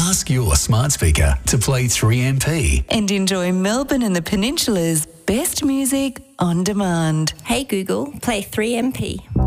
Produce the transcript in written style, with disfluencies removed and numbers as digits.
Ask your smart speaker to play 3MP. And enjoy Melbourne and the Peninsula's best music on demand. Hey Google, play 3MP.